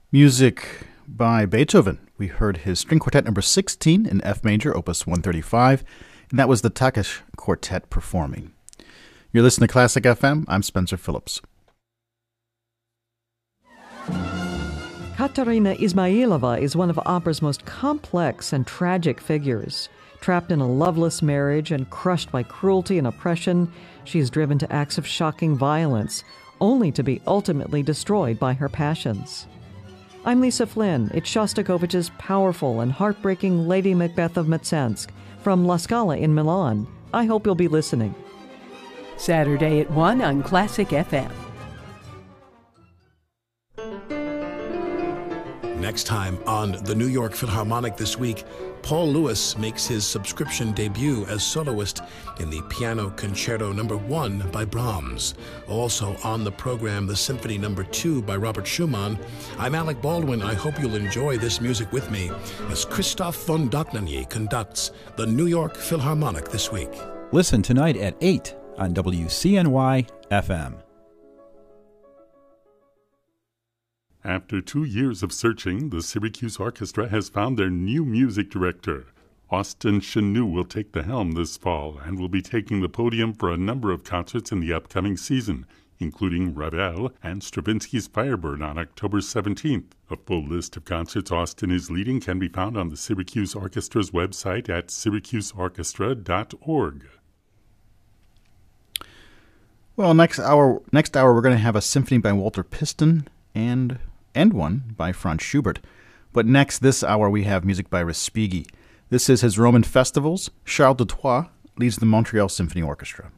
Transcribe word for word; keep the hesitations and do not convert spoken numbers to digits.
Music by Beethoven. We heard his string quartet number sixteen in F major, opus one thirty-five, and that was the Takesh Quartet performing. You're listening to Classic F M. I'm Spencer Phillips. Katerina Ismailova is one of opera's most complex and tragic figures. Trapped in a loveless marriage and crushed by cruelty and oppression, she is driven to acts of shocking violence, only to be ultimately destroyed by her passions. I'm Lisa Flynn. It's Shostakovich's powerful and heartbreaking Lady Macbeth of Mtsensk from La Scala in Milan. I hope you'll be listening. Saturday at one on Classic F M. Next time on the New York Philharmonic this week, Paul Lewis makes his subscription debut as soloist in the Piano Concerto Number One by Brahms. Also on the program, the Symphony Number Two by Robert Schumann. I'm Alec Baldwin. I hope you'll enjoy this music with me as Christoph von Dohnanyi conducts the New York Philharmonic this week. Listen tonight at eight on W C N Y F M. After two years of searching, the Syracuse Orchestra has found their new music director. Austin Chanou will take the helm this fall and will be taking the podium for a number of concerts in the upcoming season, including Ravel and Stravinsky's Firebird on October seventeenth. A full list of concerts Austin is leading can be found on the Syracuse Orchestra's website at syracuse orchestra dot org. Well, next hour, next hour we're going to have a symphony by Walter Piston and and one by Franz Schubert. But next this hour we have music by Respighi. This is his Roman Festivals. Charles Dutoit leads the Montreal Symphony Orchestra.